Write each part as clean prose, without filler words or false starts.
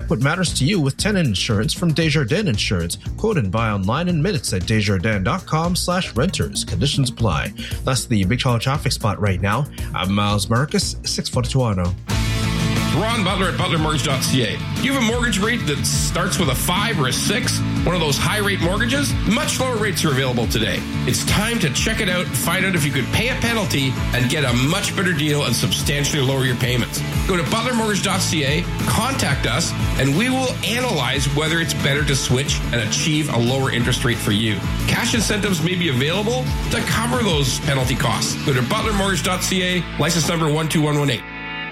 Protect what matters to you with tenant insurance from Desjardins Insurance. Quote and buy online in minutes at desjardins.com/renters. Conditions apply. That's the Big Charlie traffic spot right now. I'm Miles Marcus, 640 Toronto. Ron Butler at butlermortgage.ca. You have a mortgage rate that starts with a 5 or a 6, one of those high-rate mortgages? Much lower rates are available today. It's time to check it out and find out if you could pay a penalty and get a much better deal and substantially lower your payments. Go to butlermortgage.ca, contact us, and we will analyze whether it's better to switch and achieve a lower interest rate for you. Cash incentives may be available to cover those penalty costs. Go to butlermortgage.ca, license number 12118.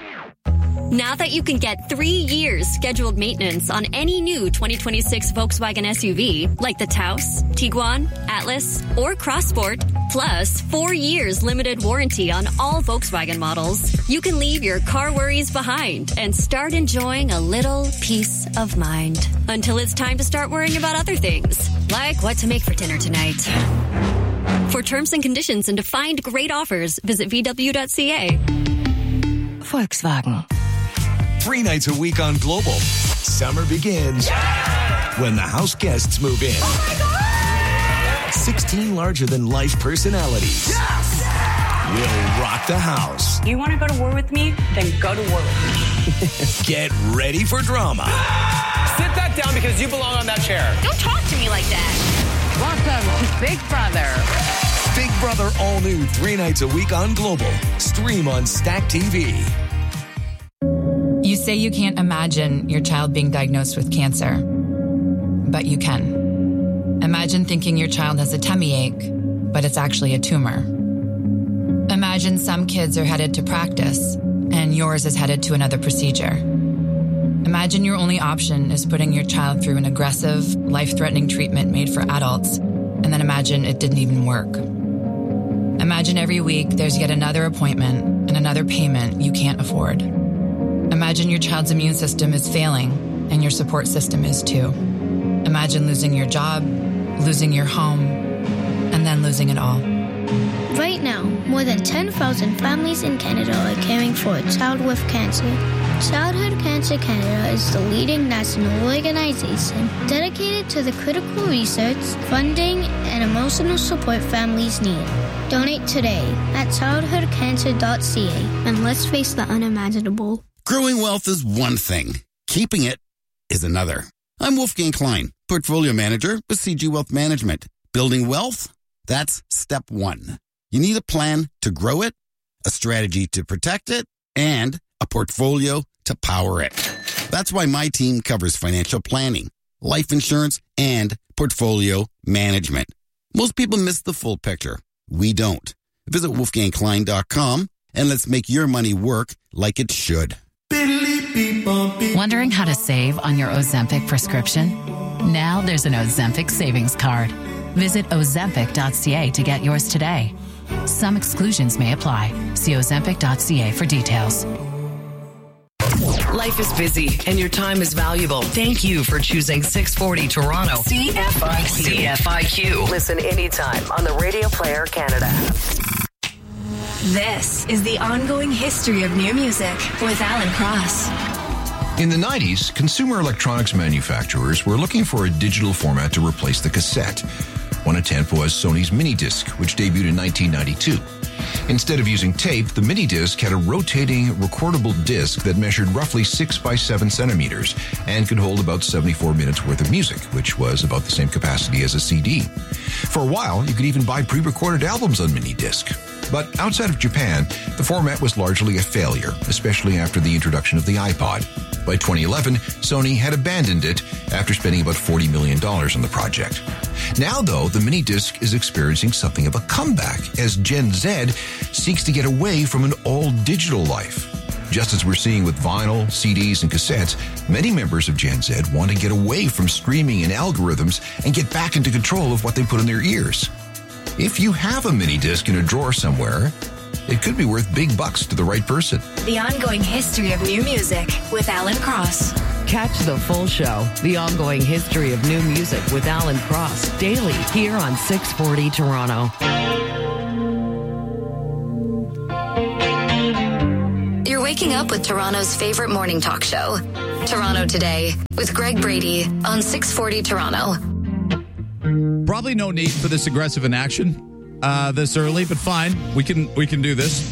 Now that you can get 3 years scheduled maintenance on any new 2026 Volkswagen SUV, like the Taos, Tiguan, Atlas, or Crossport, plus 4 years limited warranty on all Volkswagen models, you can leave your car worries behind and start enjoying a little peace of mind. Until it's time to start worrying about other things, like what to make for dinner tonight. For terms and conditions and to find great offers, visit VW.ca. Volkswagen. 3 nights a week on Global. Summer begins when the house guests move in. Oh my God! 16 larger-than-life personalities will rock the house. You want to go to war with me? Then go to war with me. Get ready for drama. Sit that down because you belong on that chair. Don't talk to me like that. Welcome to Big Brother. Big Brother all new 3 nights a week on Global. Stream on Stack TV. You say you can't imagine your child being diagnosed with cancer, but you can. Imagine thinking your child has a tummy ache, but it's actually a tumor. Imagine some kids are headed to practice, and yours is headed to another procedure. Imagine your only option is putting your child through an aggressive, life-threatening treatment made for adults, and then imagine it didn't even work. Imagine every week there's yet another appointment and another payment you can't afford. Imagine your child's immune system is failing, and your support system is too. Imagine losing your job, losing your home, and then losing it all. Right now, more than 10,000 families in Canada are caring for a child with cancer. Childhood Cancer Canada is the leading national organization dedicated to the critical research, funding, and emotional support families need. Donate today at childhoodcancer.ca and let's face the unimaginable. Growing wealth is one thing. Keeping it is another. I'm Wolfgang Klein, Portfolio Manager with CG Wealth Management. Building wealth? That's step one. You need a plan to grow it, a strategy to protect it, and a portfolio to power it. That's why my team covers financial planning, life insurance, and portfolio management. Most people miss the full picture. We don't. Visit wolfgangklein.com and let's make your money work like it should. Wondering how to save on your Ozempic prescription? Now there's an Ozempic savings card. Visit ozempic.ca to get yours today. Some exclusions may apply. See ozempic.ca for details. Life is busy and your time is valuable. Thank you for choosing 640 Toronto. CFIQ. Listen anytime on the Radio Player Canada. This is the ongoing history of new music with Alan Cross. In the 90s, consumer electronics manufacturers were looking for a digital format to replace the cassette. One attempt was Sony's Minidisc, which debuted in 1992. Instead of using tape, the Minidisc had a rotating, recordable disc that measured roughly 6 by 7 centimeters and could hold about 74 minutes worth of music, which was about the same capacity as a CD. For a while, you could even buy pre-recorded albums on Minidisc. But outside of Japan, the format was largely a failure, especially after the introduction of the iPod. By 2011, Sony had abandoned it after spending about $40 million on the project. Now, though, the Minidisc is experiencing something of a comeback as Gen Z seeks to get away from an all-digital life. Just as we're seeing with vinyl, CDs, and cassettes, many members of Gen Z want to get away from streaming and algorithms and get back into control of what they put in their ears. If you have a Minidisc in a drawer somewhere, it could be worth big bucks to the right person. The ongoing history of new music with Alan Cross. Catch the full show, The Ongoing History of New Music with Alan Cross, daily here on 640 Toronto. You're waking up with Toronto's favorite morning talk show, Toronto Today with Greg Brady on 640 Toronto. Probably no need for this aggressive inaction this early, but fine. We can do this.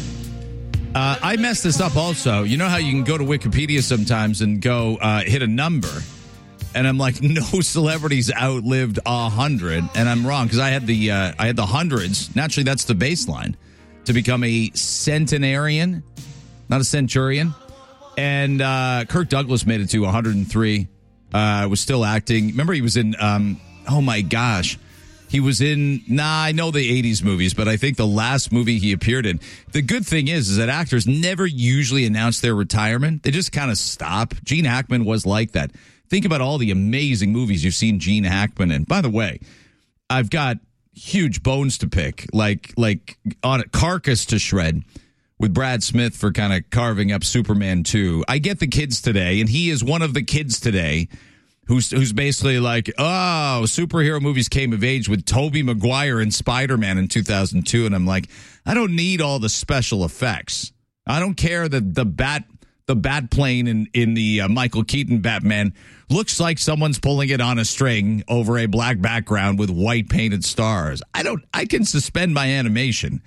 I messed this up also. You know how you can go to Wikipedia sometimes and go hit a number, and I'm like, no celebrities outlived 100, and I'm wrong because I had the hundreds. Naturally, that's the baseline to become a centenarian, not a centurion. And Kirk Douglas made it to 103. Was still acting. Remember, he was in. Oh my gosh. He was in, I know the 80s movies, but I think the last movie he appeared in. The good thing is that actors never usually announce their retirement. They just kind of stop. Gene Hackman was like that. Think about all the amazing movies you've seen Gene Hackman in. By the way, I've got huge bones to pick, like on a Carcass to shred with Brad Smith for kind of carving up Superman 2. I get the kids today, and he is one of the kids today who's basically like, oh, superhero movies came of age with Tobey Maguire and Spider-Man in 2002. And I'm like, I don't need all the special effects. I don't care that the bat plane in the Michael Keaton Batman looks like someone's pulling it on a string over a black background with white painted stars. I can suspend my animation.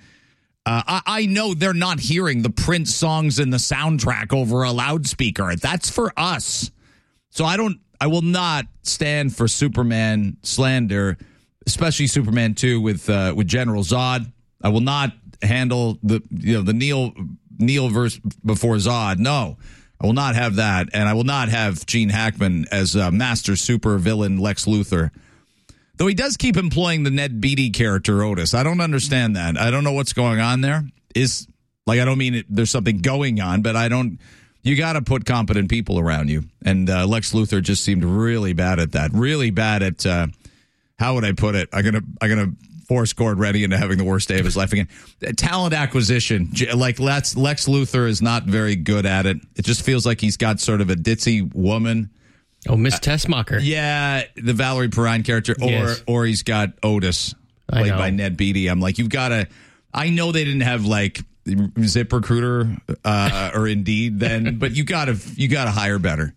I know they're not hearing the Prince songs in the soundtrack over a loudspeaker. That's for us. So I will not stand for Superman slander, especially Superman 2 with General Zod. I will not handle the Neil verse before Zod. No, I will not have that, and I will not have Gene Hackman as master super villain Lex Luthor. Though he does keep employing the Ned Beatty character Otis. I don't understand that. I don't know what's going on there. I don't mean there's something going on, but I don't. You got to put competent people around you. And Lex Luthor just seemed really bad at that. Really bad at, how would I put it? I'm gonna force Gord Reddy into having the worst day of his life again. Talent acquisition. Like Lex Luthor is not very good at it. It just feels like he's got sort of a ditzy woman. Oh, Miss Tessmacher. Yeah, the Valerie Perrine character. Or he's got Otis, played by Ned Beatty. I'm like, you've got to... I know they didn't have, like... ZipRecruiter or Indeed then, but you gotta hire better.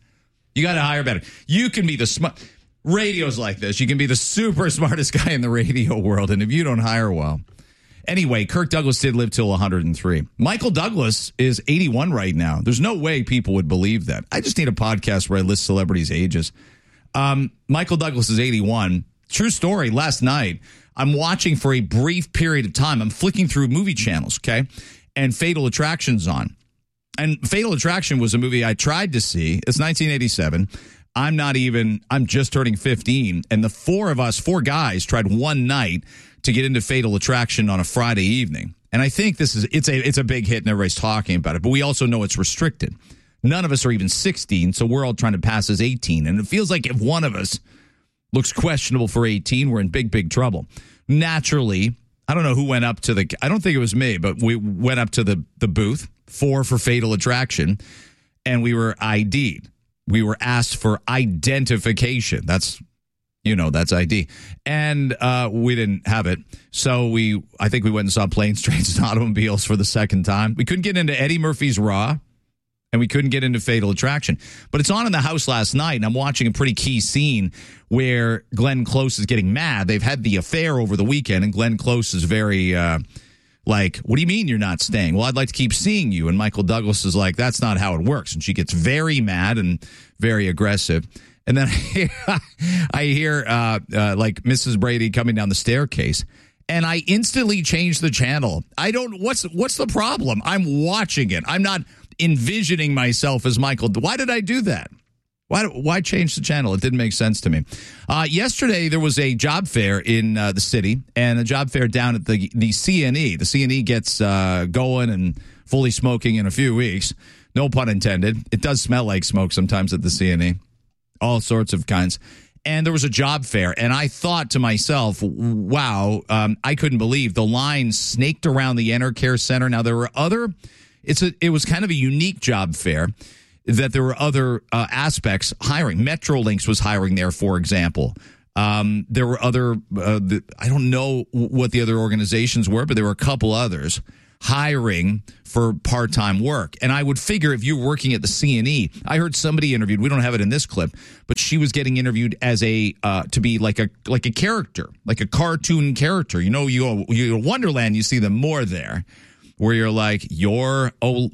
You can be the smart radio's like this. You can be the super smartest guy in the radio world, and if you don't hire well. Anyway, Kirk Douglas did live till 103. Michael Douglas is 81 right now. There's no way people would believe that. I just need a podcast where I list celebrities' ages. Michael Douglas is 81. True story. Last night, I'm watching for a brief period of time. I'm flicking through movie channels, okay? And Fatal Attraction's on. And Fatal Attraction was a movie I tried to see. It's 1987. I'm just turning 15. And the four guys tried one night to get into Fatal Attraction on a Friday evening. And I think it's a big hit and everybody's talking about it. But we also know it's restricted. None of us are even 16, so we're all trying to pass as 18. And it feels like if one of us looks questionable for 18, we're in big, big trouble. Naturally, I don't know who went up to I don't think it was me, but we went up to the booth, for Fatal Attraction, and we were ID'd. We were asked for identification. That's ID. And we didn't have it. So I think we went and saw Planes, Trains, and Automobiles for the second time. We couldn't get into Eddie Murphy's Raw. And we couldn't get into Fatal Attraction. But it's on in the house last night, and I'm watching a pretty key scene where Glenn Close is getting mad. They've had the affair over the weekend, and Glenn Close is very, like, what do you mean you're not staying? Well, I'd like to keep seeing you. And Michael Douglas is like, that's not how it works. And she gets very mad and very aggressive. And then I hear like Mrs. Brady coming down the staircase. And I instantly change the channel. What's the problem? I'm watching it. I'm not envisioning myself as Michael. Why did I do that? Why change the channel? It didn't make sense to me. Yesterday, there was a job fair in the city, and a job fair down at the CNE. The CNE gets going and fully smoking in a few weeks. No pun intended. It does smell like smoke sometimes at the CNE. All sorts of kinds. And there was a job fair, and I thought to myself, wow, I couldn't believe the line snaked around the Enercare Center. Now, there were it was kind of a unique job fair that there were other aspects hiring. Metrolinx was hiring there, for example. There were other, I don't know what the other organizations were, but there were a couple others hiring for part-time work. And I would figure if you're working at the CNE, I heard somebody interviewed, we don't have it in this clip, but she was getting interviewed as to be like a character, like a cartoon character. You know, you Wonderland, you see them more there, where you're like, you're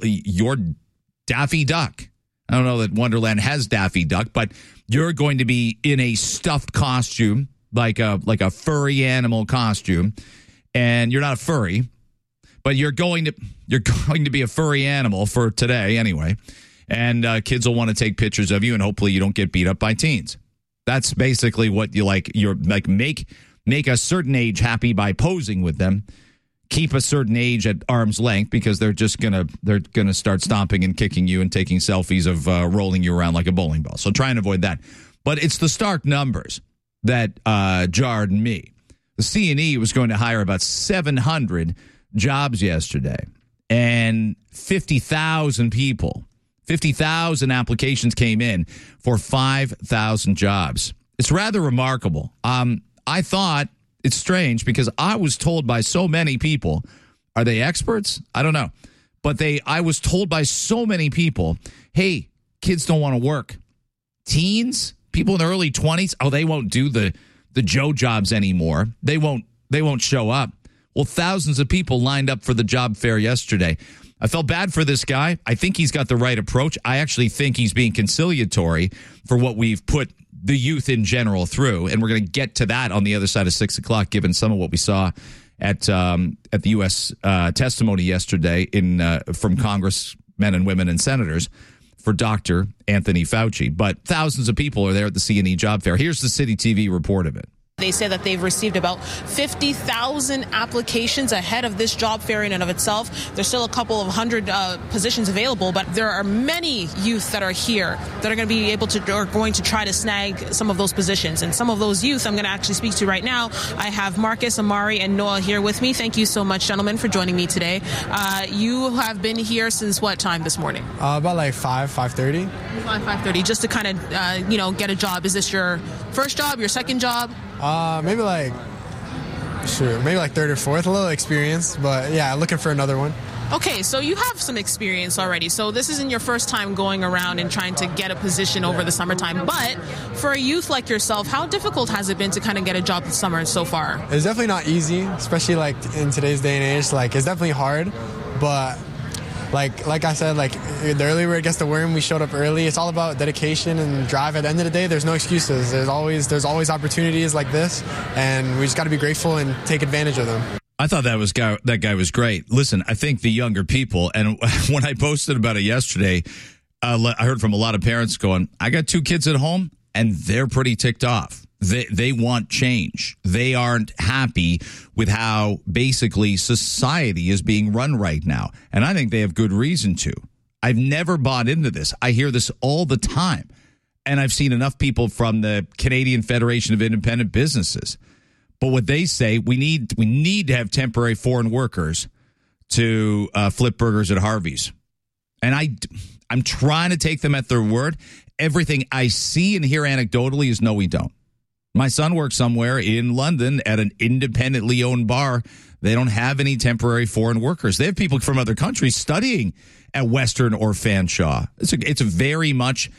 Daffy Duck. I don't know that Wonderland has Daffy Duck, but you're going to be in a stuffed costume, like a furry animal costume, and you're not a furry, but you're going to be a furry animal for today anyway, and kids will want to take pictures of you, and hopefully you don't get beat up by teens. That's basically what you like. You're like make a certain age happy by posing with them. Keep a certain age at arm's length because they're gonna start stomping and kicking you and taking selfies of rolling you around like a bowling ball. So try and avoid that. But it's the stark numbers that jarred me. The CNE was going to hire about 700 jobs yesterday, and 50,000 applications came in for 5,000 jobs. It's rather remarkable. I thought it's strange because I was told by so many people, are they experts? I don't know. But I was told by so many people, hey, kids don't want to work. Teens, people in their early 20s, they won't do the Joe jobs anymore. They won't show up. Well, thousands of people lined up for the job fair yesterday. I felt bad for this guy. I think he's got the right approach. I actually think he's being conciliatory for what we've put the youth in general through. And we're going to get to that on the other side of 6 o'clock, given some of what we saw at the U.S. Testimony yesterday from congressmen and women and senators for Dr. Anthony Fauci. But thousands of people are there at the CNE job fair. Here's the City TV report of it. They say that they've received about 50,000 applications ahead of this job fair in and of itself. There's still a couple of hundred positions available, but there are many youth that are here that are going to be able to or going to try to snag some of those positions. And some of those youth I'm going to actually speak to right now. I have Marcus, Amari, and Noah here with me. Thank you so much, gentlemen, for joining me today. You have been here since what time this morning? About like 5:30. 5:30, just to kind of, get a job. Is this your first job, your second job? Maybe like third or fourth, a little experience, but yeah, looking for another one. Okay, so you have some experience already. So this isn't your first time going around and trying to get a position over the summertime. But for a youth like yourself, how difficult has it been to kind of get a job this summer so far? It's definitely not easy, especially like in today's day and age. Like it's definitely hard, but like I said, like the early bird gets the worm. We showed up early. It's all about dedication and drive. At the end of the day, there's no excuses. There's always opportunities like this, and we just got to be grateful and take advantage of them. I thought that guy was great. Listen, I think the younger people, and when I posted about it yesterday, I heard from a lot of parents going, I got 2 kids at home, and they're pretty ticked off. They want change. They aren't happy with how basically society is being run right now. And I think they have good reason to. I've never bought into this. I hear this all the time. And I've seen enough people from the Canadian Federation of Independent Businesses. But what they say, we need to have temporary foreign workers to flip burgers at Harvey's. And I'm trying to take them at their word. Everything I see and hear anecdotally is no, we don't. My son works somewhere in London at an independently owned bar. They don't have any temporary foreign workers. They have people from other countries studying at Western or Fanshawe. It's very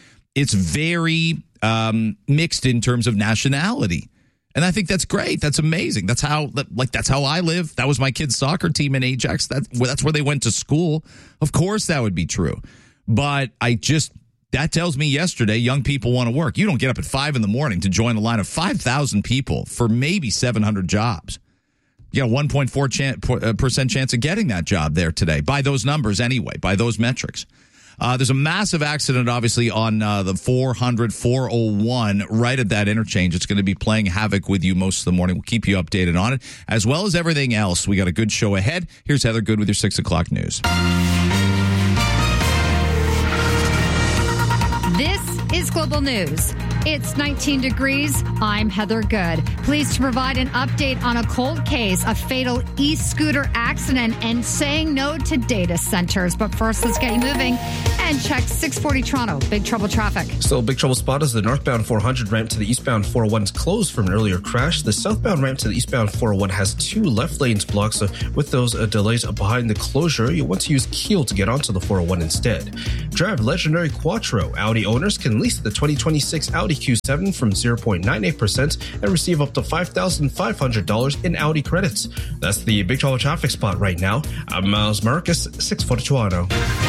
mixed in terms of nationality. And I think that's great. That's amazing. That's how I live. That was my kid's soccer team in Ajax. That's where they went to school. Of course that would be true. But that tells me yesterday young people want to work. You don't get up at 5 a.m. to join a line of 5,000 people for maybe 700 jobs. You got a 1.4% chance of getting that job there today, by those numbers anyway, by those metrics. There's a massive accident, obviously, on the 400-401 right at that interchange. It's going to be playing havoc with you most of the morning. We'll keep you updated on it, as well as everything else. We got a good show ahead. Here's Heather Good with your 6 o'clock news. This is Global News. It's 19 degrees. I'm Heather Good. Pleased to provide an update on a cold case, a fatal e-scooter accident, and saying no to data centers. But first, let's get you moving and check 640 Toronto. Big trouble traffic. Still big trouble spot as the northbound 400 ramp to the eastbound 401 is closed from an earlier crash. The southbound ramp to the eastbound 401 has 2 left lanes blocked. So with those delays behind the closure, you want to use Keel to get onto the 401 instead. Drive legendary Quattro. Audi owners can lease the 2026 Audi Q7 from 0.98% and receive up to $5,500 in Audi credits. That's the big trouble traffic spot right now. I'm Miles Marcus, 640 Toronto.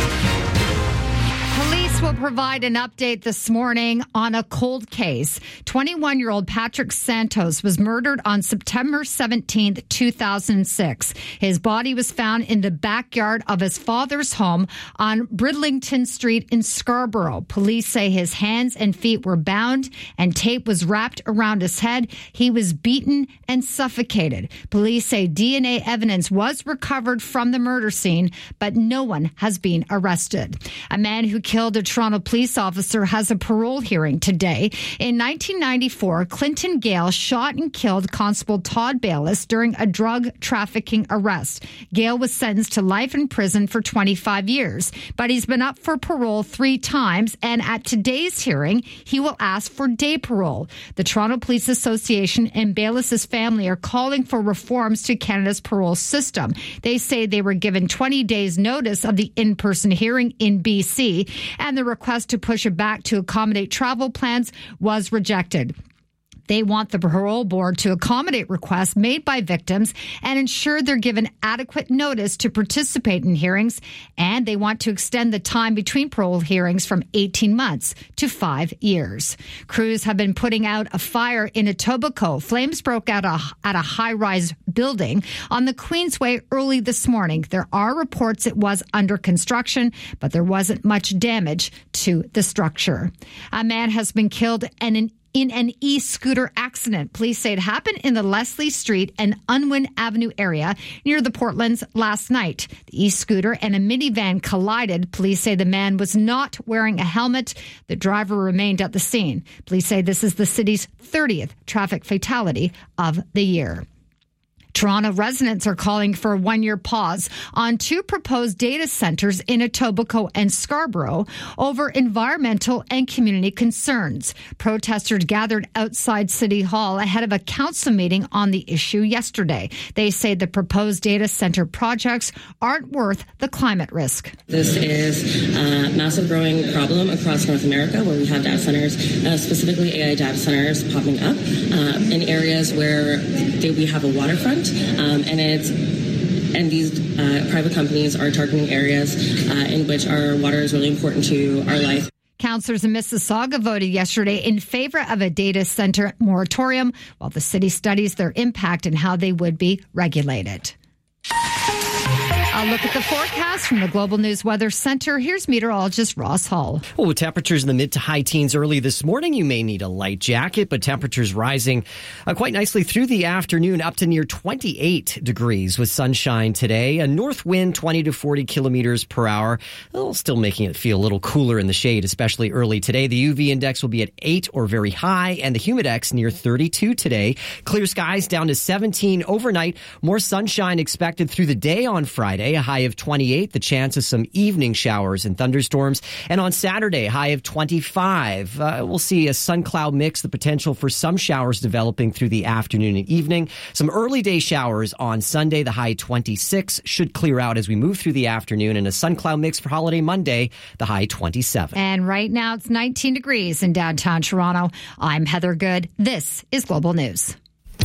Police will provide an update this morning on a cold case. 21-year-old Patrick Santos was murdered on September 17, 2006. His body was found in the backyard of his father's home on Bridlington Street in Scarborough. Police say his hands and feet were bound and tape was wrapped around his head. He was beaten and suffocated. Police say DNA evidence was recovered from the murder scene, but no one has been arrested. A man who killed a Toronto police officer has a parole hearing today. In 1994, Clinton Gale shot and killed Constable Todd Bayless during a drug trafficking arrest. Gale was sentenced to life in prison for 25 years, but he's been up for parole 3 times, and at today's hearing, he will ask for day parole. The Toronto Police Association and Bayless's family are calling for reforms to Canada's parole system. They say they were given 20 days notice of the in-person hearing in BC, and the request to push it back to accommodate travel plans was rejected. They want the parole board to accommodate requests made by victims and ensure they're given adequate notice to participate in hearings, and they want to extend the time between parole hearings from 18 months to 5 years. Crews have been putting out a fire in Etobicoke. Flames broke out at a high-rise building on the Queensway early this morning. There are reports it was under construction, but there wasn't much damage to the structure. A man has been killed in an e-scooter accident. Police say it happened in the Leslie Street and Unwin Avenue area near the Portlands last night. The e-scooter and a minivan collided. Police say the man was not wearing a helmet. The driver remained at the scene. Police say this is the city's 30th traffic fatality of the year. Toronto residents are calling for a 1-year pause on 2 proposed data centers in Etobicoke and Scarborough over environmental and community concerns. Protesters gathered outside City Hall ahead of a council meeting on the issue yesterday. They say the proposed data center projects aren't worth the climate risk. This is a massive growing problem across North America where we have data centers, specifically AI data centers popping up in areas where we have a waterfront. And these private companies are targeting areas in which our water is really important to our life. Councillors in Mississauga voted yesterday in favor of a data center moratorium while the city studies their impact and how they would be regulated. A look at the forecast from the Global News Weather Center. Here's meteorologist Ross Hall. Well, with temperatures in the mid to high teens early this morning, you may need a light jacket, but temperatures rising quite nicely through the afternoon up to near 28 degrees with sunshine today. A north wind 20 to 40 kilometers per hour, still making it feel a little cooler in the shade, especially early today. The UV index will be at 8 or very high, and the humidex near 32 today. Clear skies down to 17 overnight. More sunshine expected through the day on Friday. A high of 28, the chance of some evening showers and thunderstorms. And on Saturday, high of 25. We'll see a sun-cloud mix, the potential for some showers developing through the afternoon and evening. Some early day showers on Sunday, the high 26 should clear out as we move through the afternoon. And a sun-cloud mix for holiday Monday, the high 27. And right now it's 19 degrees in downtown Toronto. I'm Heather Good. This is Global News.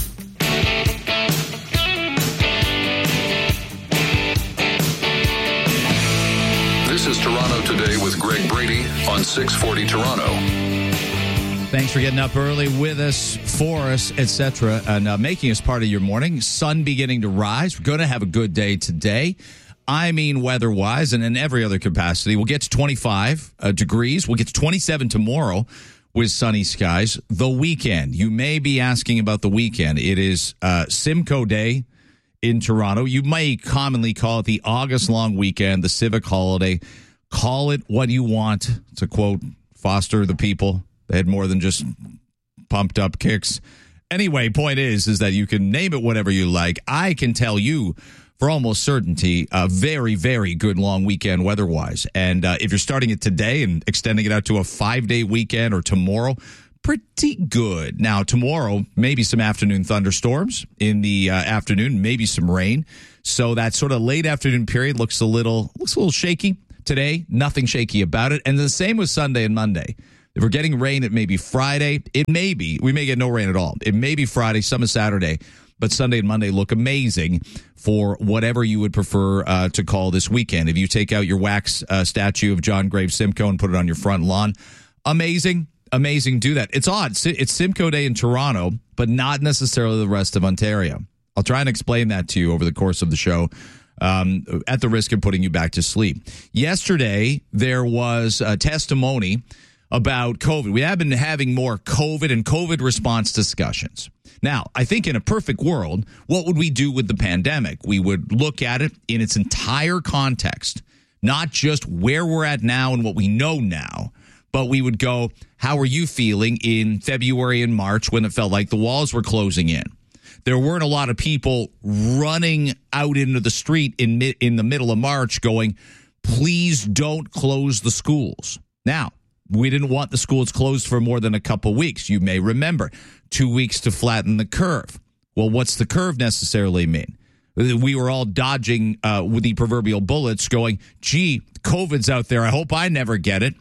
This is Toronto Today with Greg Brady on 640 Toronto. Thanks for getting up early with us, for us, etc., and making us part of your morning. Sun beginning to rise. We're going to have a good day today. I mean, weather-wise and in every other capacity. We'll get to 25 degrees. We'll get to 27 tomorrow with sunny skies. The weekend. You may be asking about the weekend. It is Simcoe Day in Toronto. You may commonly call it the August long weekend, the civic holiday. Call it what you want, to quote Foster the People They had more than just pumped up kicks. Anyway, point is that you can name it whatever you like. I can tell you for almost certainty, a very, very good long weekend weather-wise. And if you're starting it today and extending it out to a 5-day weekend or tomorrow, pretty good. Now, tomorrow, maybe some afternoon thunderstorms in the afternoon, maybe some rain. So that sort of late afternoon period looks a little shaky. Today, nothing shaky about it. And the same with Sunday and Monday. If we're getting rain, it may be Friday. It may be. We may get no rain at all. It may be Friday, some is Saturday. But Sunday and Monday look amazing for whatever you would prefer to call this weekend. If you take out your wax statue of John Graves Simcoe and put it on your front lawn, amazing. Amazing. Do that. It's odd. It's Simcoe Day in Toronto, but not necessarily the rest of Ontario. I'll try and explain that to you over the course of the show at the risk of putting you back to sleep. Yesterday, there was a testimony about COVID. We have been having more COVID and COVID response discussions. Now, I think in a perfect world, what would we do with the pandemic? We would look at it in its entire context, not just where we're at now and what we know now, but we would go, how are you feeling in February and March when it felt like the walls were closing in? There weren't a lot of people running out into the street in the middle of March going, please don't close the schools. Now, we didn't want the schools closed for more than a couple weeks. You may remember 2 weeks to flatten the curve. Well, what's the curve necessarily mean? We were all dodging with the proverbial bullets going, gee, COVID's out there. I hope I never get it.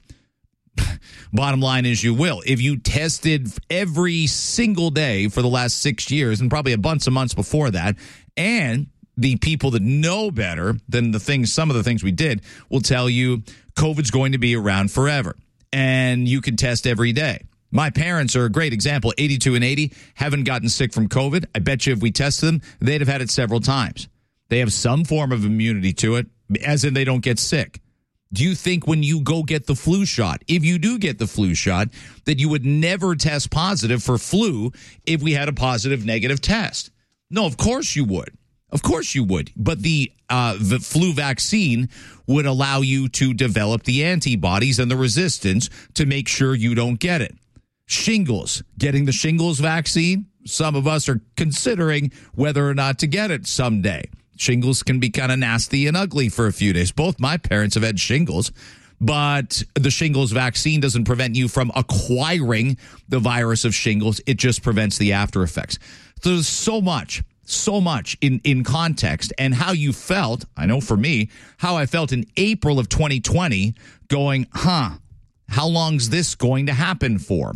Bottom line is you will. If you tested every single day for the last 6 years and probably a bunch of months before that, and the people that know better than some of the things we did will tell you COVID's going to be around forever. And you can test every day. My parents are a great example. 82 and 80 haven't gotten sick from COVID. I bet you if we tested them, they'd have had it several times. They have some form of immunity to it, as in they don't get sick. Do you think when you go get the flu shot, if you do get the flu shot, that you would never test positive for flu if we had a positive negative test? No, of course you would. Of course you would. But the flu vaccine would allow you to develop the antibodies and the resistance to make sure you don't get it. Shingles, getting the shingles vaccine, some of us are considering whether or not to get it someday. Shingles can be kind of nasty and ugly for a few days. Both my parents have had shingles, but the shingles vaccine doesn't prevent you from acquiring the virus of shingles. It just prevents the after effects. So there's so much in context and how you felt. I know for me, how I felt in April of 2020 going, how long's this going to happen for?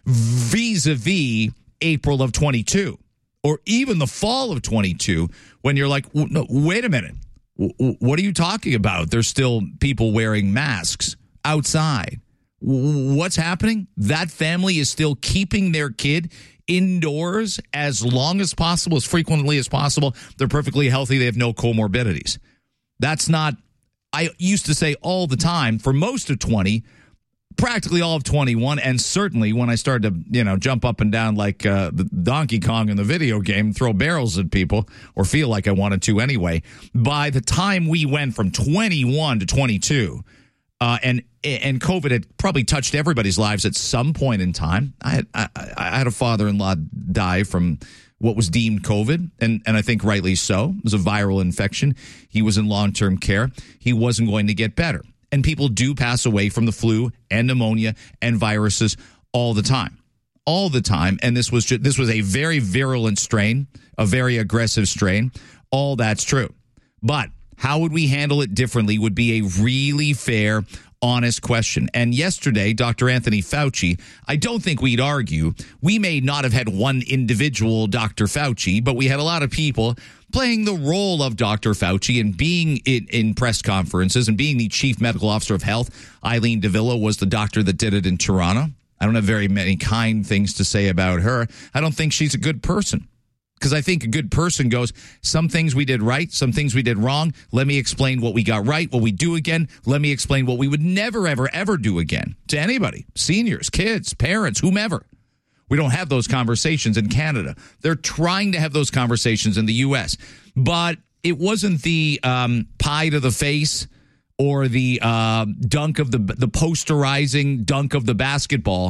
Vis-a-vis April of 22 or even the fall of 22 when you're like, no, wait a minute. What are you talking about? There's still people wearing masks outside. What's happening? That family is still keeping their kid indoors as long as possible, as frequently as possible. They're perfectly healthy. They have no comorbidities. That's not, I used to say all the time for most of 20, practically all of 21, and certainly when I started to, jump up and down like the Donkey Kong in the video game, throw barrels at people, or feel like I wanted to anyway. By the time we went from 21 to 22, and COVID had probably touched everybody's lives at some point in time. I had a father-in-law die from what was deemed COVID, and I think rightly so. It was a viral infection. He was in long-term care. He wasn't going to get better. And people do pass away from the flu and pneumonia and viruses all the time. All the time. And this was a very virulent strain, a very aggressive strain. All that's true. But how would we handle it differently would be a really fair, honest question. And yesterday, Dr. Anthony Fauci, I don't think we'd argue. We may not have had one individual Dr. Fauci, but we had a lot of people playing the role of Dr. Fauci and being in press conferences and being the chief medical officer of health. Eileen DeVilla was the doctor that did it in Toronto. I don't have very many kind things to say about her. I don't think she's a good person. Because I think a good person goes, some things we did right, some things we did wrong. Let me explain what we got right, what we do again. Let me explain what we would never, ever, ever do again to anybody, seniors, kids, parents, whomever. We don't have those conversations in Canada. They're trying to have those conversations in the U.S. But it wasn't the pie to the face or the dunk of the posterizing dunk of the basketball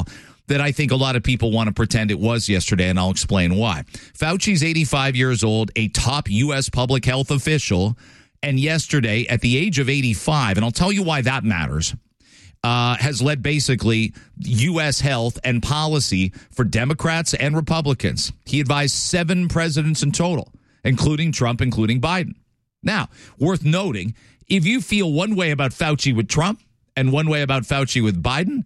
that I think a lot of people want to pretend it was yesterday, and I'll explain why. Fauci's 85 years old, a top U.S. public health official, and yesterday, at the age of 85, and I'll tell you why that matters, has led basically U.S. health and policy for Democrats and Republicans. He advised 7 presidents in total, including Trump, including Biden. Now, worth noting, if you feel one way about Fauci with Trump and one way about Fauci with Biden,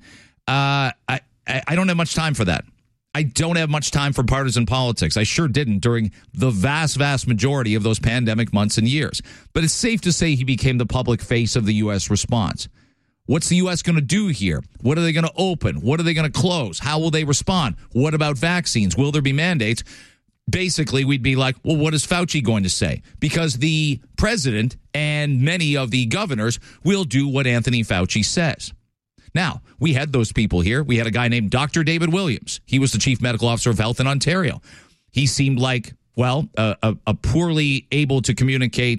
I don't have much time for that. I don't have much time for partisan politics. I sure didn't during the vast, vast majority of those pandemic months and years. But it's safe to say he became the public face of the U.S. response. What's the U.S. going to do here? What are they going to open? What are they going to close? How will they respond? What about vaccines? Will there be mandates? Basically, we'd be like, well, what is Fauci going to say? Because the president and many of the governors will do what Anthony Fauci says. Now, we had those people here. We had a guy named Dr. David Williams. He was the chief medical officer of health in Ontario. He seemed like, well, a poorly able to communicate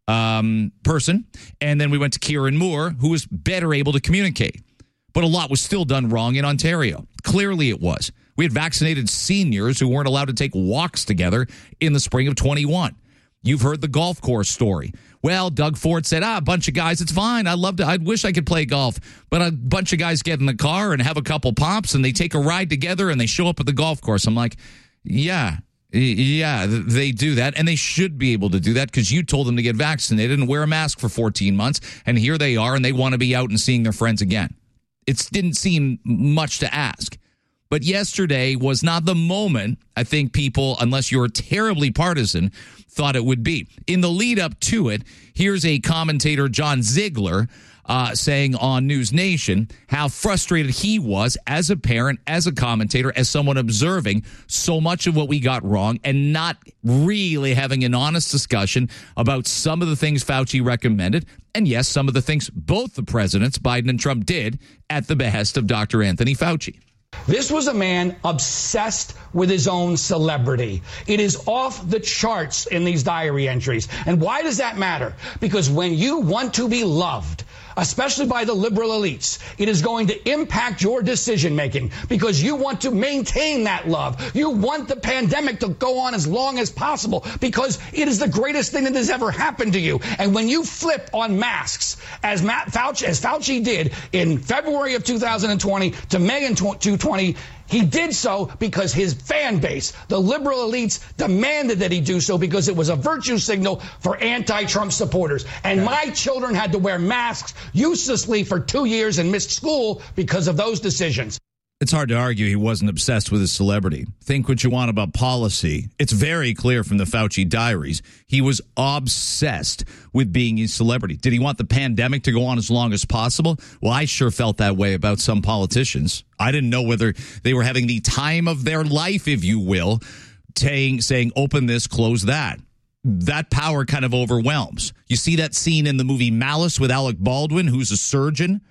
person. And then we went to Kieran Moore, who was better able to communicate. But a lot was still done wrong in Ontario. Clearly it was. We had vaccinated seniors who weren't allowed to take walks together in the spring of 21. You've heard the golf course story. Well, Doug Ford said, a bunch of guys, it's fine. I wish I could play golf. But a bunch of guys get in the car and have a couple pops and they take a ride together and they show up at the golf course. I'm like, yeah, they do that. And they should be able to do that because you told them to get vaccinated and wear a mask for 14 months. And here they are and they want to be out and seeing their friends again. It didn't seem much to ask. But yesterday was not the moment I think people, unless you're terribly partisan, thought it would be. In the lead up to it, here's a commentator, John Ziegler, saying on News Nation how frustrated he was as a parent, as a commentator, as someone observing so much of what we got wrong and not really having an honest discussion about some of the things Fauci recommended. And yes, some of the things both the presidents, Biden and Trump, did at the behest of Dr. Anthony Fauci. This was a man obsessed with his own celebrity. It is off the charts in these diary entries. And why does that matter? Because when you want to be loved, especially by the liberal elites, it is going to impact your decision making because you want to maintain that love. You want the pandemic to go on as long as possible because it is the greatest thing that has ever happened to you. And when you flip on masks, as Fauci did in February of 2020 to May in 2020, he did so because his fan base, the liberal elites, demanded that he do so because it was a virtue signal for anti-Trump supporters. And my children had to wear masks uselessly for 2 years and missed school because of those decisions. It's hard to argue he wasn't obsessed with his celebrity. Think what you want about policy. It's very clear from the Fauci diaries. He was obsessed with being a celebrity. Did he want the pandemic to go on as long as possible? Well, I sure felt that way about some politicians. I didn't know whether they were having the time of their life, if you will, saying open this, close that. That power kind of overwhelms. You see that scene in the movie Malice with Alec Baldwin, who's a surgeon,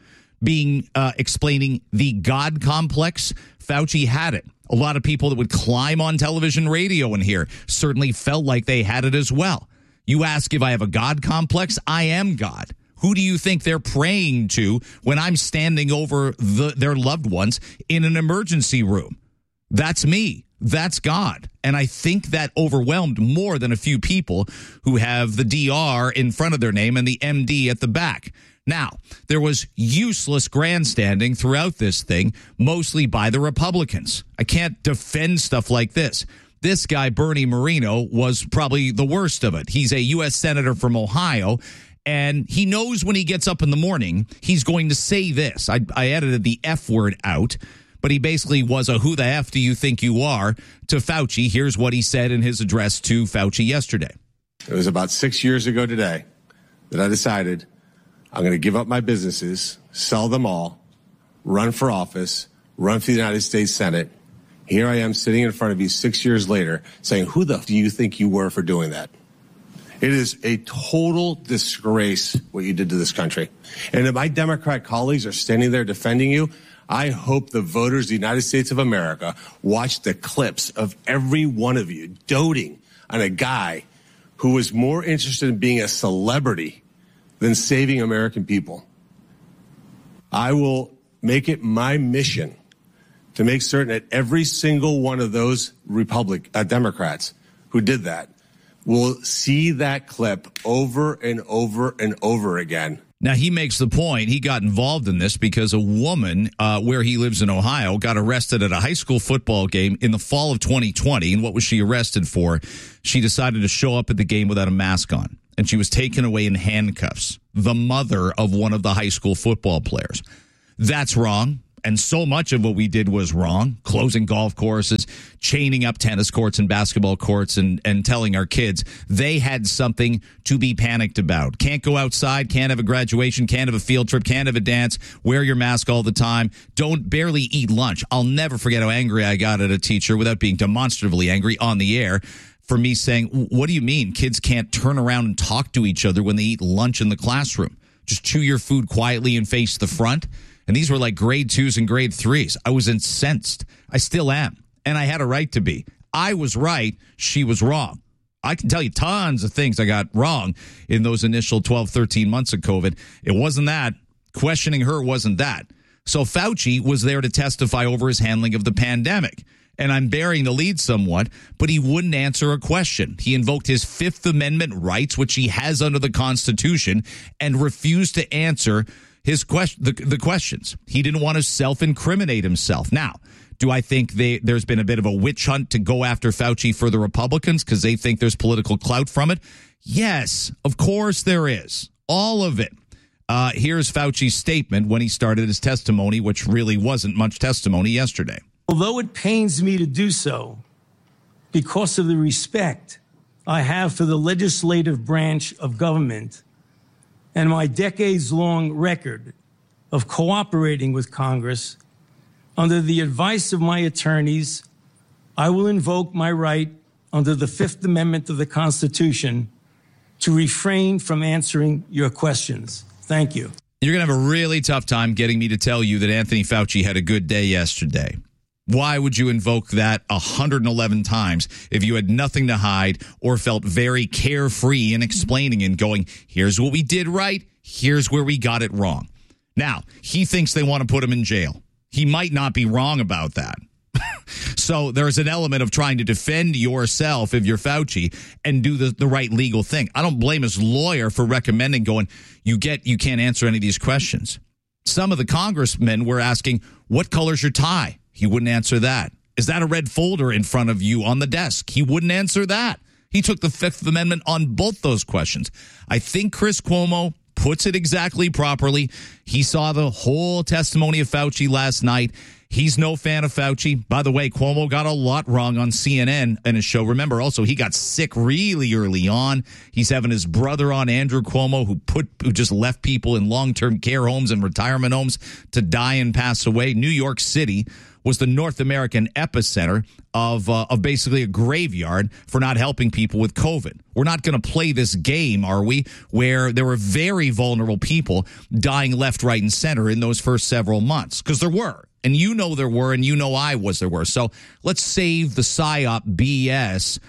explaining the God complex. Fauci had it. A lot of people that would climb on television, radio in here certainly felt like they had it as well. You ask if I have a God complex, I am God. Who do you think they're praying to when I'm standing over their loved ones in an emergency room? That's me. That's God. And I think that overwhelmed more than a few people who have the DR in front of their name and the MD at the back. Now, there was useless grandstanding throughout this thing, mostly by the Republicans. I can't defend stuff like this. This guy, Bernie Moreno, was probably the worst of it. He's a U.S. Senator from Ohio, and he knows when he gets up in the morning, he's going to say this. I edited the F word out, but he basically was a who the F do you think you are to Fauci. Here's what he said in his address to Fauci yesterday. It was about 6 years ago today that I decided I'm going to give up my businesses, sell them all, run for office, run for the United States Senate. Here I am sitting in front of you 6 years later saying, who the f do you think you were for doing that? It is a total disgrace what you did to this country. And if my Democrat colleagues are standing there defending you, I hope the voters of the United States of America watch the clips of every one of you doting on a guy who was more interested in being a celebrity than saving American people. I will make it my mission to make certain that every single one of those Democrats who did that will see that clip over and over and over again. Now, he makes the point he got involved in this because a woman where he lives in Ohio got arrested at a high school football game in the fall of 2020. And what was she arrested for? She decided to show up at the game without a mask on, and she was taken away in handcuffs, the mother of one of the high school football players. That's wrong. And so much of what we did was wrong. Closing golf courses, chaining up tennis courts and basketball courts, and telling our kids they had something to be panicked about. Can't go outside, can't have a graduation, can't have a field trip, can't have a dance, wear your mask all the time, barely eat lunch. I'll never forget how angry I got at a teacher without being demonstratively angry on the air for me saying, what do you mean kids can't turn around and talk to each other when they eat lunch in the classroom? Just chew your food quietly and face the front? And these were like grade 2s and grade 3s. I was incensed. I still am. And I had a right to be. I was right. She was wrong. I can tell you tons of things I got wrong in those initial 12, 13 months of COVID. It wasn't that. Questioning her wasn't that. So Fauci was there to testify over his handling of the pandemic. And I'm bearing the lead somewhat, but he wouldn't answer a question. He invoked his Fifth Amendment rights, which he has under the Constitution, and refused to answer his the questions. He didn't want to self-incriminate himself. Now, do I think there's been a bit of a witch hunt to go after Fauci for the Republicans because they think there's political clout from it? Yes, of course there is. All of it. Here's Fauci's statement when he started his testimony, which really wasn't much testimony yesterday. Although it pains me to do so, because of the respect I have for the legislative branch of government and my decades-long record of cooperating with Congress, under the advice of my attorneys, I will invoke my right under the Fifth Amendment of the Constitution to refrain from answering your questions. Thank you. You're going to have a really tough time getting me to tell you that Anthony Fauci had a good day yesterday. Why would you invoke that 111 times if you had nothing to hide or felt very carefree in explaining and going, here's what we did right, here's where we got it wrong? Now, he thinks they want to put him in jail. He might not be wrong about that. So there's an element of trying to defend yourself if you're Fauci and do the right legal thing. I don't blame his lawyer for recommending going, you can't answer any of these questions. Some of the congressmen were asking, what color's your tie? He wouldn't answer that. Is that a red folder in front of you on the desk? He wouldn't answer that. He took the Fifth Amendment on both those questions. I think Chris Cuomo puts it exactly properly. He saw the whole testimony of Fauci last night. He's no fan of Fauci. By the way, Cuomo got a lot wrong on CNN in his show. Remember, also, he got sick really early on. He's having his brother on, Andrew Cuomo, who just left people in long-term care homes and retirement homes to die and pass away. New York City was the North American epicenter of basically a graveyard for not helping people with COVID. We're not going to play this game, are we, where there were very vulnerable people dying left, right, and center in those first several months? Because there were. And you know there were, and you know there were. So let's save the PSYOP BS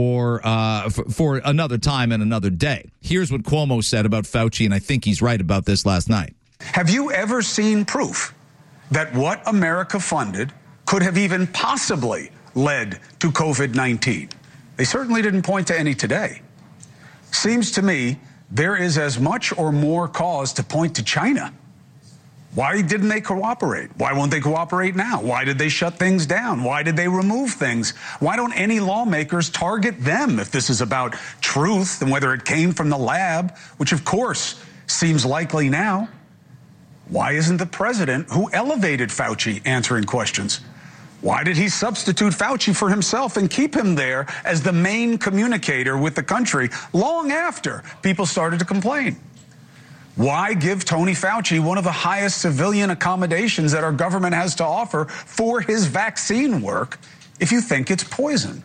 for another time and another day. Here's what Cuomo said about Fauci, and I think he's right about this last night. Have you ever seen proof that what America funded could have even possibly led to COVID-19? They certainly didn't point to any today. Seems to me there is as much or more cause to point to China. Why didn't they cooperate? Why won't they cooperate now? Why did they shut things down? Why did they remove things? Why don't any lawmakers target them if this is about truth and whether it came from the lab, which of course seems likely now? Why isn't the president who elevated Fauci answering questions? Why did he substitute Fauci for himself and keep him there as the main communicator with the country long after people started to complain? Why give Tony Fauci one of the highest civilian accommodations that our government has to offer for his vaccine work if you think it's poison?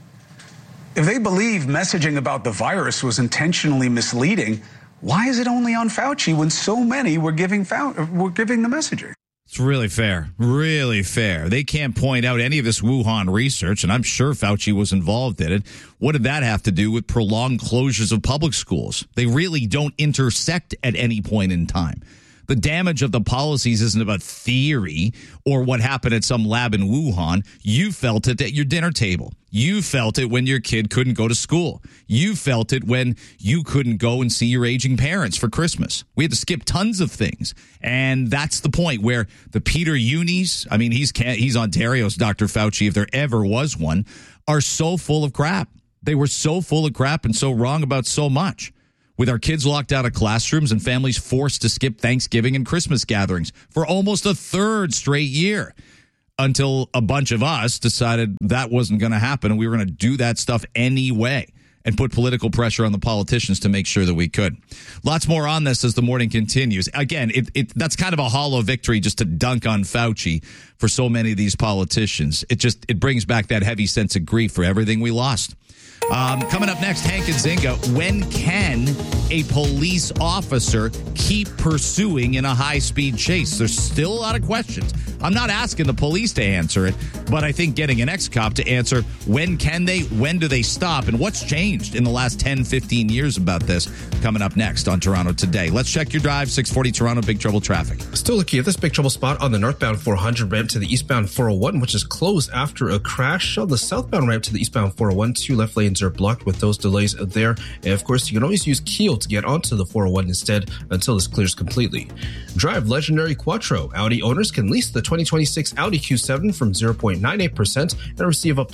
If they believe messaging about the virus was intentionally misleading, why is it only on Fauci when so many were giving the messaging? It's really fair. Really fair. They can't point out any of this Wuhan research, and I'm sure Fauci was involved in it. What did that have to do with prolonged closures of public schools? They really don't intersect at any point in time. The damage of the policies isn't about theory or what happened at some lab in Wuhan. You felt it at your dinner table. You felt it when your kid couldn't go to school. You felt it when you couldn't go and see your aging parents for Christmas. We had to skip tons of things. And that's the point where the Peter Unis, I mean, he's Ontario's Dr. Fauci, if there ever was one, are so full of crap. They were so full of crap and so wrong about so much. With our kids locked out of classrooms and families forced to skip Thanksgiving and Christmas gatherings for almost a third straight year. Until a bunch of us decided that wasn't going to happen and we were going to do that stuff anyway and put political pressure on the politicians to make sure that we could. Lots more on this as the morning continues. Again, that's kind of a hollow victory just to dunk on Fauci for so many of these politicians. It brings back that heavy sense of grief for everything we lost. Coming up next, Hank and Zinga. When can a police officer keep pursuing in a high-speed chase? There's still a lot of questions. I'm not asking the police to answer it, but I think getting an ex-cop to answer when can they, when do they stop, and what's changed in the last 10, 15 years about this, coming up next on Toronto Today. Let's check your drive, 640 Toronto, Big Trouble traffic. Still looking at this big trouble spot on the northbound 400 ramp to the eastbound 401, which is closed after a crash. On the southbound ramp to the eastbound 401, 2 left lanes are blocked with those delays there. And of course, you can always use Keel to get onto the 401 instead until this clears completely. Drive legendary Quattro. Audi owners can lease the 2026 Audi Q7 from 0.98% and receive up to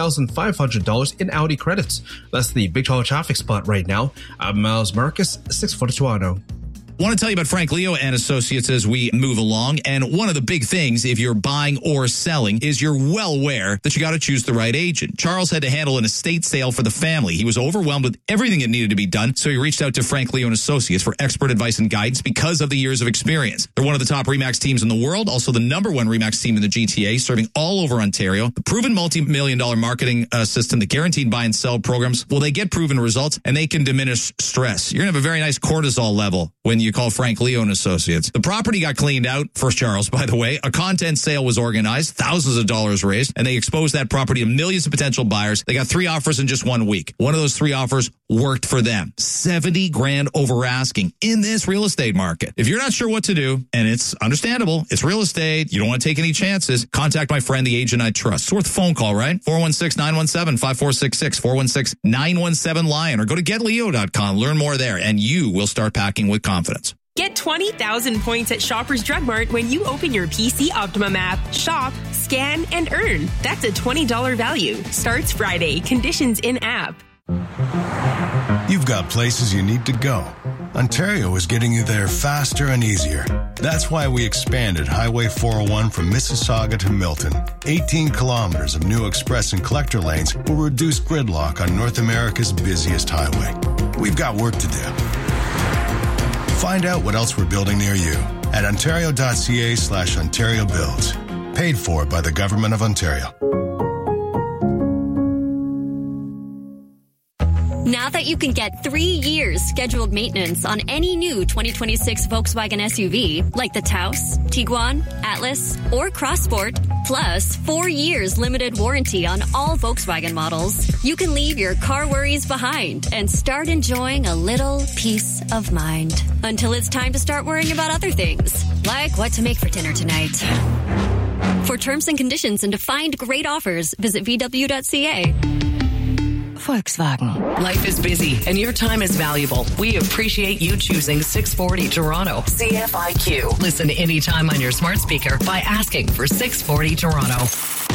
$5,500 in Audi credits. That's the big trouble traffic spot right now. I'm Miles Marcus, 640 Toronto. I want to tell you about Frank Leo and Associates as we move along. And one of the big things, if you're buying or selling, is you're well aware that you got to choose the right agent. Charles had to handle an estate sale for the family. He was overwhelmed with everything that needed to be done, so he reached out to Frank Leo and Associates for expert advice and guidance because of the years of experience. They're one of the top RE/MAX teams in the world, also the #1 RE/MAX team in the GTA, serving all over Ontario. The proven multi-million-dollar marketing system, the guaranteed buy and sell programs, well, they get proven results, and they can diminish stress. You're going to have a very nice cortisol level when you call Frank Leo and Associates. The property got cleaned out for Charles, by the way. A content sale was organized, thousands of dollars raised, and they exposed that property to millions of potential buyers. They got 3 offers in just 1 week. One of those 3 offers worked for them. $70,000 over asking in this real estate market. If you're not sure what to do, and it's understandable, it's real estate, you don't want to take any chances, contact my friend, the agent I trust. It's worth a phone call, right? 416-917-5466, 416-917-LION, or go to getleo.com. Learn more there, and you will start packing with confidence. Get 20,000 points at Shoppers Drug Mart when you open your PC Optimum app. Shop, scan, and earn. That's a $20 value. Starts Friday. Conditions in app. You've got places you need to go. Ontario is getting you there faster and easier. That's why we expanded Highway 401 from Mississauga to Milton. 18 kilometers of new express and collector lanes will reduce gridlock on North America's busiest highway. We've got work to do. Find out what else we're building near you at ontario.ca/Ontario Builds. Paid for by the Government of Ontario. Now that you can get 3 years scheduled maintenance on any new 2026 Volkswagen SUV, like the Taos, Tiguan, Atlas, or Crossport, plus 4 years limited warranty on all Volkswagen models, you can leave your car worries behind and start enjoying a little peace of mind. Until it's time to start worrying about other things, like what to make for dinner tonight. For terms and conditions and to find great offers, visit VW.ca. Volkswagen. Life is busy and your time is valuable. We appreciate you choosing 640 Toronto. CFIQ. Listen anytime on your smart speaker by asking for 640 Toronto.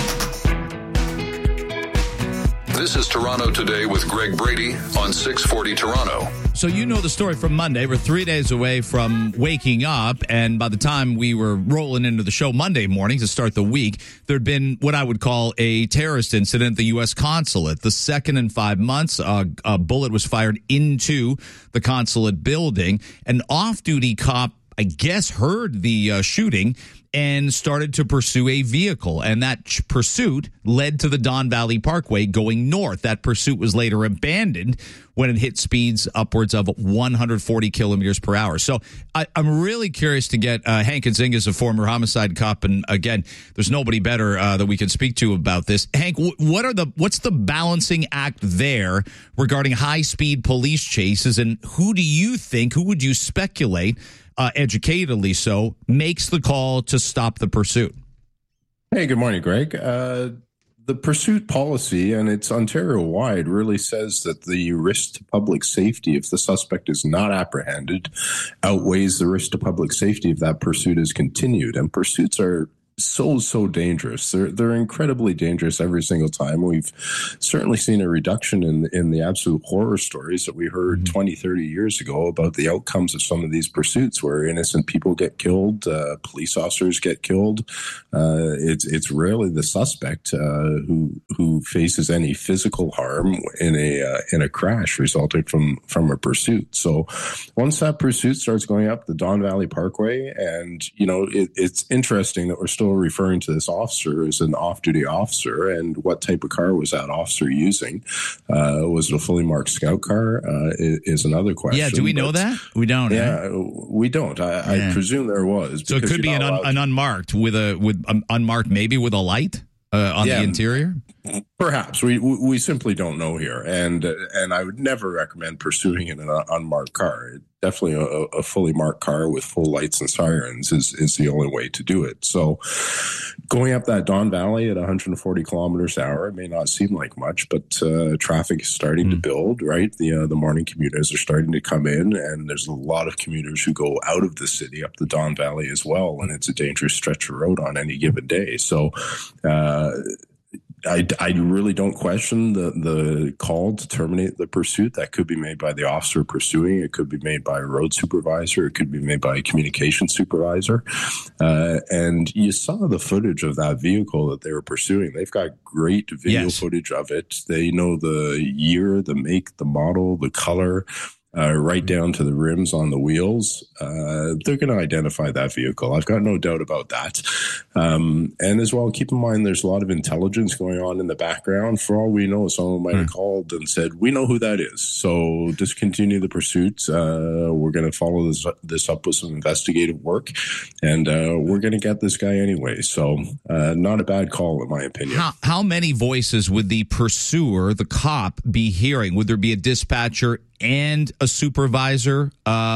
This is Toronto Today with Greg Brady on 640 Toronto. So you know the story from Monday. We're 3 days away from waking up, and by the time we were rolling into the show Monday morning to start the week, there'd been what I would call a terrorist incident at the U.S. consulate. The second in 5 months, a bullet was fired into the consulate building. An off-duty cop, I guess, heard the shooting and started to pursue a vehicle. And that pursuit led to the Don Valley Parkway going north. That pursuit was later abandoned when it hit speeds upwards of 140 kilometers per hour. So I'm really curious to get Hank Nzinga, a former homicide cop. And again, there's nobody better that we can speak to about this. Hank, what's the balancing act there regarding high-speed police chases? And who would you speculate, educatedly so, makes the call to stop the pursuit? Hey, good morning, Greg. The pursuit policy, and it's Ontario-wide, really says that the risk to public safety if the suspect is not apprehended outweighs the risk to public safety if that pursuit is continued. And pursuits are so dangerous. They're incredibly dangerous every single time. We've certainly seen a reduction in the absolute horror stories that we heard 20, 30 years ago about the outcomes of some of these pursuits where innocent people get killed, police officers get killed. It's rarely the suspect who faces any physical harm in a crash resulting from a pursuit. So once that pursuit starts going up the Don Valley Parkway, and it's interesting that we're still referring to this officer as an off-duty officer, and what type of car was that officer using? Was it a fully marked scout car? Is another question. Yeah, do we know that? We don't. Yeah, we don't. I presume there was. So it could be an unmarked with unmarked, maybe with a light on the interior. Perhaps we simply don't know here, and I would never recommend pursuing in an unmarked car. Definitely a fully marked car with full lights and sirens is the only way to do it. So going up that Don Valley at 140 kilometers an hour, it may not seem like much, but traffic is starting to build, right? The morning commuters are starting to come in, and there's a lot of commuters who go out of the city up the Don Valley as well, and it's a dangerous stretch of road on any given day. So I really don't question the call to terminate the pursuit. That could be made by the officer pursuing. It could be made by a road supervisor. It could be made by a communication supervisor. And you saw the footage of that vehicle that they were pursuing. They've got great video footage of it. They know the year, the make, the model, the color. Right down to the rims on the wheels. They're going to identify that vehicle. I've got no doubt about that. And as well, keep in mind, there's a lot of intelligence going on in the background. For all we know, someone might have called and said, we know who that is. So discontinue the pursuit. We're going to follow this up with some investigative work. And we're going to get this guy anyway. So not a bad call, in my opinion. How many voices would the pursuer, the cop, be hearing? Would there be a dispatcher and a supervisor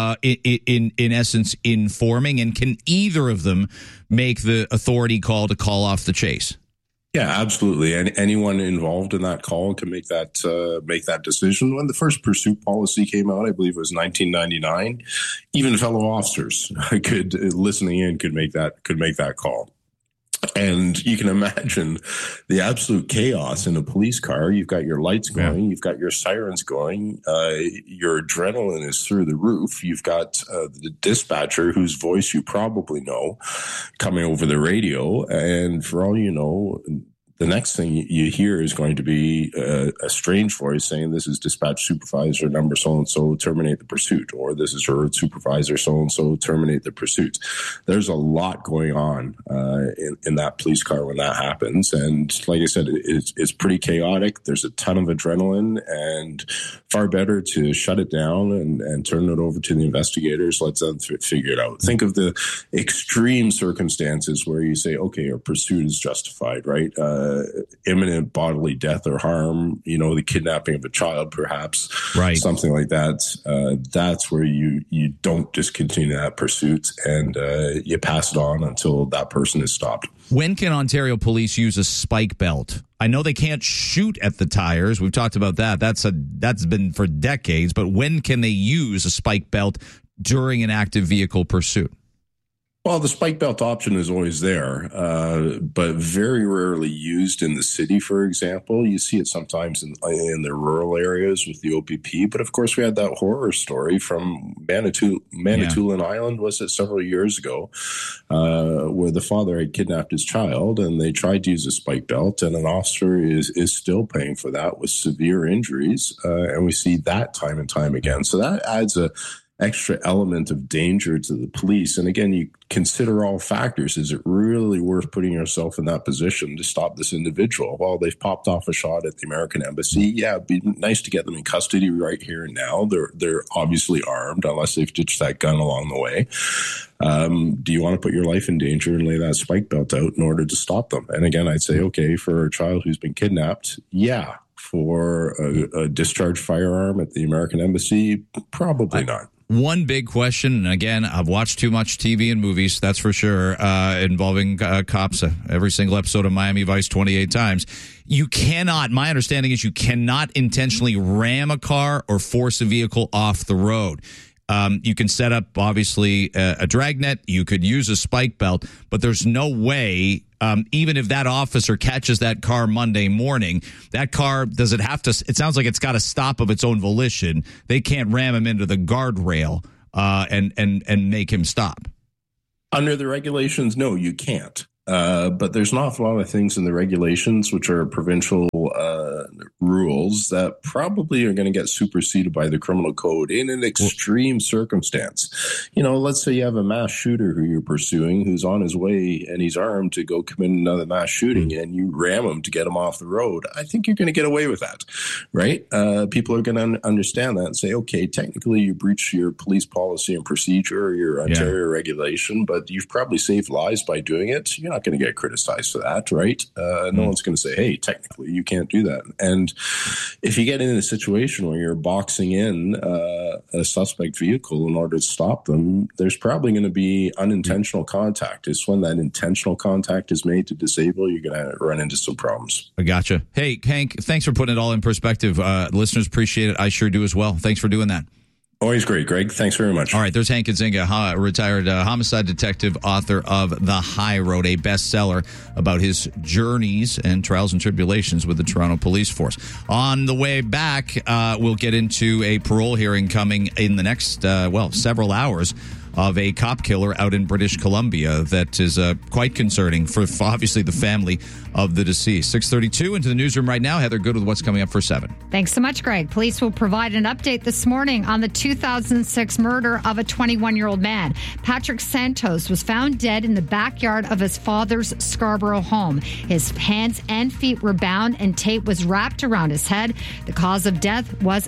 in essence informing, and can either of them make the authority call to call off the chase? Yeah, absolutely. And anyone involved in that call can make that decision. When the first pursuit policy came out, I believe it was 1999, even fellow officers listening in could make that call. And you can imagine the absolute chaos in a police car. You've got your lights going, you've got your sirens going, your adrenaline is through the roof. You've got the dispatcher whose voice you probably know coming over the radio. And for all you know, the next thing you hear is going to be a strange voice saying, this is dispatch supervisor number so-and-so, terminate the pursuit, or this is road supervisor so-and-so, terminate the pursuit. There's a lot going on in that police car when that happens. And like I said, it's pretty chaotic. There's a ton of adrenaline, and far better to shut it down and turn it over to the investigators. Let them figure it out. Think of the extreme circumstances where you say, okay, our pursuit is justified, right? Imminent bodily death or harm, the kidnapping of a child, perhaps, right? Something like that. That's where you don't discontinue that pursuit, and you pass it on until that person is stopped. When can Ontario police use a spike belt? I know they can't shoot at the tires. We've talked about that. That's been for decades. But when can they use a spike belt during an active vehicle pursuit? Well, the spike belt option is always there, but very rarely used in the city, for example. You see it sometimes in the rural areas with the OPP. But, of course, we had that horror story from Manitoulin Island, was it, several years ago, where the father had kidnapped his child, and they tried to use a spike belt, and an officer is still paying for that with severe injuries. And we see that time and time again. So that adds extra element of danger to the police. And again, you consider all factors. Is it really worth putting yourself in that position to stop this individual? Well, they've popped off a shot at the American embassy. Yeah, it'd be nice to get them in custody right here and now. They're obviously armed, unless they've ditched that gun along the way. Do you want to put your life in danger and lay that spike belt out in order to stop them? And again, I'd say, okay, for a child who's been kidnapped, yeah. For a discharged firearm at the American embassy, probably not. One big question, and again, I've watched too much TV and movies, that's for sure, involving cops. Every single episode of Miami Vice 28 times. You cannot, my understanding is you cannot intentionally ram a car or force a vehicle off the road. You can set up, obviously, a dragnet. You could use a spike belt, but there's no way, even if that officer catches that car Monday morning, that car, does it have to, it sounds like it's got to stop of its own volition. They can't ram him into the guardrail and make him stop. Under the regulations, no, you can't. But there's an awful lot of things in the regulations, which are provincial rules, that probably are going to get superseded by the criminal code in an extreme circumstance. You know, let's say you have a mass shooter who you're pursuing who's on his way and he's armed to go commit another mass shooting, and you ram him to get him off the road. I think you're going to get away with that, right? People are going to understand that and say, okay, technically you breach your police policy and procedure or your Ontario regulation, but you've probably saved lives by doing it. You're not going to get criticized for that, right? No one's going to say, hey, technically you can't do that. And if you get in a situation where you're boxing in a suspect vehicle in order to stop them, there's probably going to be unintentional contact. It's when that intentional contact is made to disable, you're going to run into some problems. I gotcha. Hey, Hank, thanks for putting it all in perspective. Listeners appreciate it. I sure do as well. Thanks for doing that. Always great, Greg. Thanks very much. All right, there's Hank Nzinga, retired homicide detective, author of The High Road, a bestseller about his journeys and trials and tribulations with the Toronto Police Force. On the way back, we'll get into a parole hearing coming in the next, several hours, of a cop killer out in British Columbia that is quite concerning for obviously the family of the deceased. 6:32 into the newsroom right now. Heather Good with what's coming up for 7. Thanks so much, Greg. Police will provide an update this morning on the 2006 murder of a 21-year-old man. Patrick Santos was found dead in the backyard of his father's Scarborough home. His hands and feet were bound and tape was wrapped around his head. The cause of death was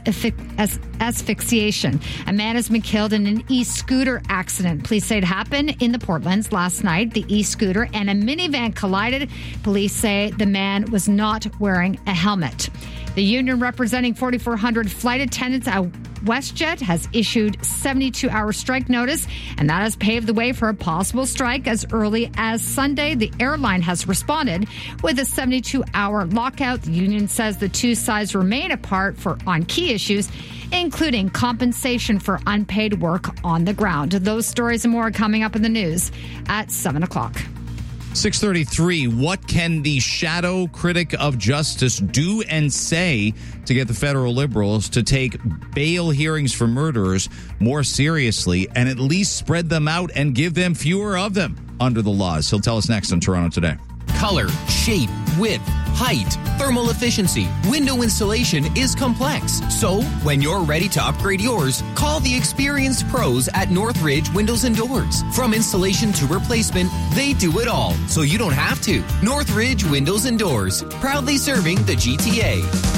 asphyxiation. A man has been killed in an e-scooter accident. Police say it happened in the Portlands last night. The e-scooter and a minivan collided. Police say the man was not wearing a helmet. The union representing 4,400 flight attendants at WestJet has issued 72-hour strike notice, and that has paved the way for a possible strike as early as Sunday. The airline has responded with a 72-hour lockout. The union says the two sides remain apart on key issues, including compensation for unpaid work on the ground. Those stories and more are coming up in the news at 7 o'clock. 6:33, what can the shadow critic of justice do and say to get the federal Liberals to take bail hearings for murderers more seriously and at least spread them out and give them fewer of them under the laws? He'll tell us next on Toronto Today. Color, shape, width, height, thermal efficiency, window installation is complex. So, when you're ready to upgrade yours, call the experienced pros at Northridge Windows and Doors. From installation to replacement, they do it all, so you don't have to. Northridge Windows and Doors, proudly serving the GTA.